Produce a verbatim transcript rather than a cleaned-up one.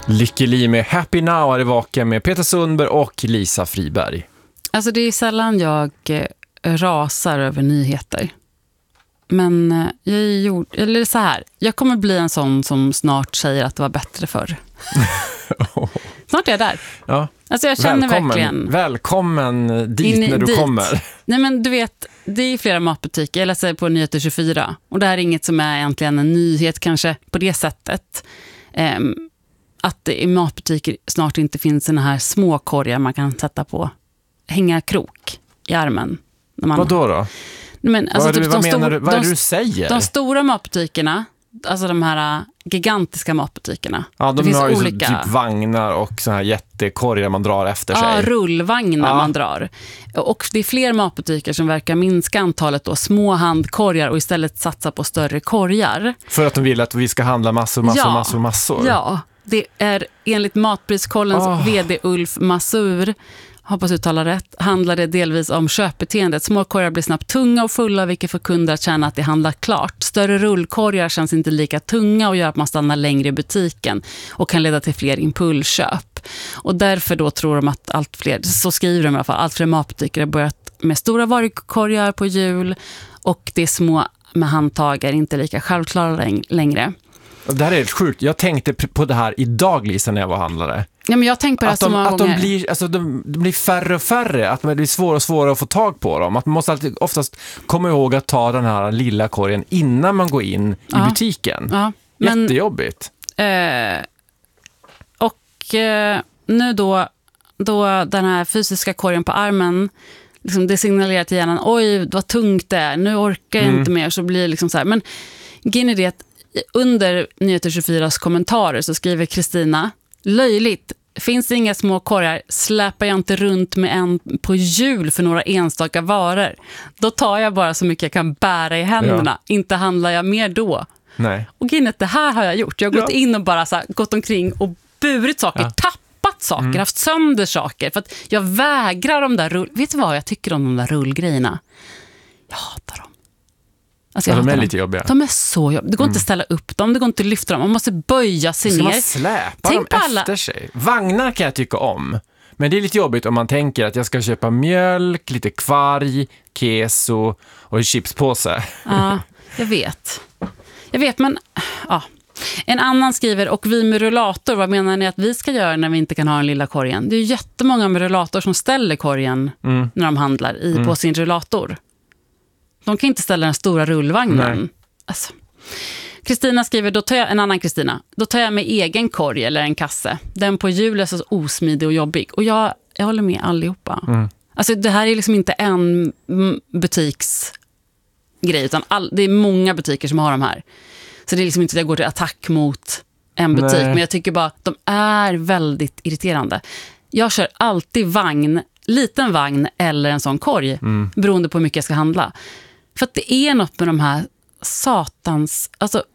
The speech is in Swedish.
Lycklig med Happy Now är det vaka med Peter Sundberg och Lisa Friberg. Alltså det är sällan jag rasar över nyheter. Men jag är gjord, eller så här, jag kommer bli en sån som snart säger att det var bättre förr. oh. Snart är jag där. Ja. Alltså jag känner välkommen, verkligen... Välkommen dit in, när du dit. kommer. Nej men du vet, det är flera matbutiker. Jag läser på Nyheter tjugofyra. Och det här är inget som är egentligen en nyhet kanske på det sättet. Um, att det i matbutiker snart inte finns såna här små korgar man kan sätta på. Hänga krok i armen. När man... Vad då då? Men, alltså, vad är det, typ, vad de menar stor, du? Vad är de, det du säger? De stora matbutikerna, alltså de här gigantiska matbutikerna. Ja, de det finns har ju olika... typ vagnar och så här jättekorgar man drar efter ja, sig. Ja, rullvagnar ja. man drar. Och det är fler matbutiker som verkar minska antalet då, små handkorgar och istället satsa på större korgar. För att de vill att vi ska handla massor, massor, ja, massor, massor. Ja, det är enligt Matpriskollens oh. vd Ulf Masur, hoppas uttala rätt, handlar det delvis om köpbeteendet. Små korgar blir snabbt tunga och fulla, vilket får kunder att känna att det handlar klart. Större rullkorgar känns inte lika tunga och gör att man stannar längre i butiken och kan leda till fler impulsköp. Och därför då tror de att allt fler, så skriver de i alla fall, allt fler matbutiker har börjat med stora varukorgar på hjul och det är små med handtag är inte lika självklara längre. Det här är helt sjukt. Jag tänkte på det här idag, Lisa, när jag var handlare. Ja, men jag tänker på det att så de, många att gånger. de blir, alltså de, de blir färre och färre, att det blir svårare och svårare att få tag på dem. Att man måste alltid oftast komma ihåg att ta den här lilla korgen innan man går in i ja. butiken. Ja, men, jättejobbigt. Eh, och eh, nu då, då den här fysiska korgen på armen, liksom det signalerar till hjärnan, oj vad tungt det är, nu orkar jag mm. inte mer, så blir det liksom så här. Men grejen är det att under Nyheter tjugofyras kommentarer så skriver Kristina, löjligt, finns det inga små korgar, släpar jag inte runt med en på hjul för några enstaka varor. Då tar jag bara så mycket jag kan bära i händerna. Ja. Inte handlar jag mer då. Nej. Och Ginnet, det här har jag gjort. Jag har gått ja. in och bara så här, gått omkring och burit saker, ja. tappat saker, mm. haft sönder saker. För att jag vägrar de där rull... Vet du vad jag tycker om de där rullgrejerna? Jag hatar dem. Alltså ja, de är dem. lite jobbiga. De är så jobbiga. Det går mm. inte att ställa upp dem, det går inte att lyfta dem. Man måste böja sig ska ner. Man släpa Tänk dem alla... efter sig. Vagnar kan jag tycka om. Men det är lite jobbigt om man tänker att jag ska köpa mjölk, lite kvarg, keso och en chipspåse. Ja, jag vet. Jag vet, men... Ja. En annan skriver, och vi med rullator, vad menar ni att vi ska göra när vi inte kan ha en lilla korgen? Det är ju jättemånga med rullator som ställer korgen mm. när de handlar i, mm. på sin rullator. De kan inte ställa den stora rullvagnen. Alltså. Kristina skriver, då tar jag, en annan Kristina, då tar jag med egen korg eller en kasse. Den på hjul är så osmidig och jobbig. Och jag, jag håller med allihopa. Mm. Alltså det här är liksom inte en butiksgrej, utan all, det är många butiker som har de här. Så det är liksom inte att jag går till attack mot en butik. Nej. Men jag tycker bara att de är väldigt irriterande. Jag kör alltid vagn, liten vagn eller en sån korg. Mm. Beroende på hur mycket jag ska handla. För att det är något med de här satans... Alltså